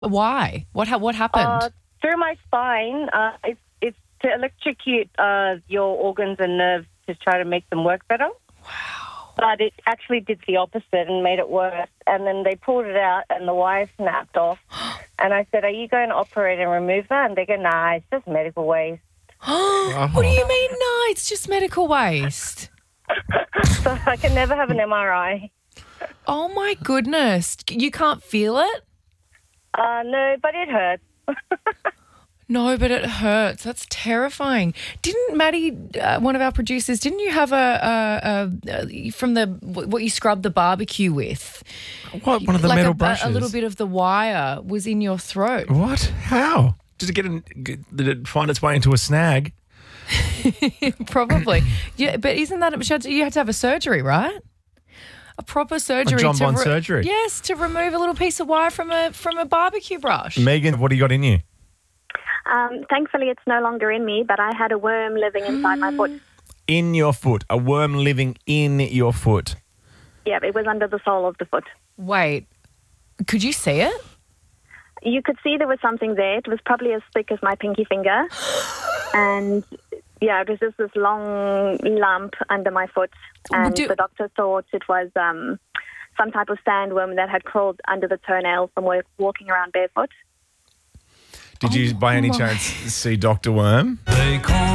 Why? What happened? Through my spine. It's to electrocute your organs and nerves to try to make them work better. Wow. But it actually did the opposite and made it worse. And then they pulled it out and the wire snapped off. And I said, "Are you going to operate and remove that?" And they go, "Nah, it's just medical waste." What do you mean? No, it's just medical waste. So I can never have an MRI. Oh, my goodness. You can't feel it? No, but it hurts. No, but it hurts. That's terrifying. Didn't Maddie, one of our producers, didn't you have from what you scrubbed the barbecue with? What? One of the metal brushes? A little bit of the wire was in your throat. What? How? Did it find its way into a snag? Probably. Yeah, but isn't that, you had to have a surgery, right? A proper surgery. A John Bond surgery? Yes, to remove a little piece of wire from a barbecue brush. Megan, what do you got in you? Thankfully, it's no longer in me, but I had a worm living inside my foot. In your foot? A worm living in your foot? Yeah, it was under the sole of the foot. Wait, could you see it? You could see there was something there. It was probably as thick as my pinky finger. And, yeah, it was just this long lump under my foot. And the doctor thought it was some type of sandworm that had crawled under the toenail from walking around barefoot. Did you, by any chance, see Dr. Worm?